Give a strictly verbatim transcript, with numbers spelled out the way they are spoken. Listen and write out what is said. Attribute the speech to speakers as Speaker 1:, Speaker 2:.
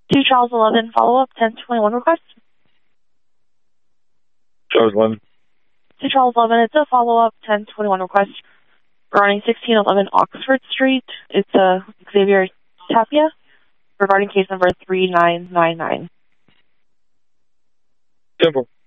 Speaker 1: To Charles eleven, follow-up, ten twenty-one request.
Speaker 2: Charles eleven.
Speaker 1: To Charles eleven, it's a follow-up, ten twenty-one request regarding sixteen eleven Oxford Street. It's uh, Xavier Tapia regarding case number three nine nine nine.
Speaker 2: Simple.